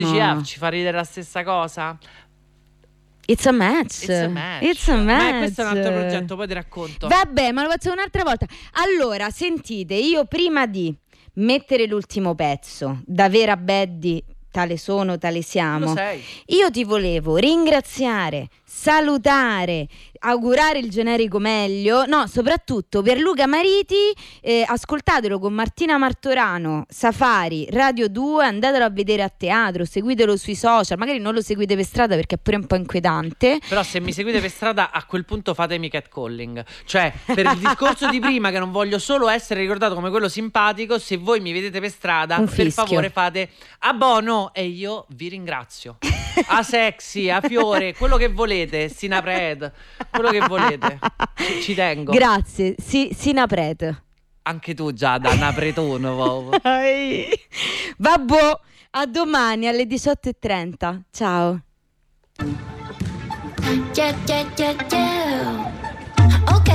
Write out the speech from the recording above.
Dici, ci fa ridere la stessa cosa? It's a match. Ma questo è un altro progetto, poi ti racconto. Vabbè, ma lo faccio un'altra volta. Allora, sentite, io prima di mettere l'ultimo pezzo, da vera Baddy, tale sono, tale siamo, Lo sei. io ti volevo ringraziare, salutare, augurare il generico meglio, no, soprattutto per Luca Mariti, ascoltatelo con Martina Martorano, Safari, Radio 2, andatelo a vedere a teatro, seguitelo sui social, magari non lo seguite per strada perché è pure un po' inquietante. Però se mi seguite per strada, a quel punto fatemi catcalling. Cioè, per il discorso di prima, che non voglio solo essere ricordato come quello simpatico, se voi mi vedete per strada, per favore fate a bono e io vi ringrazio. A sexy, a fiore, quello che volete, sinapred, quello che volete. Ci tengo. Grazie, sinapred. Anche tu Giada, napretone. Vabbè, a domani alle 18:30. Ciao. Yeah.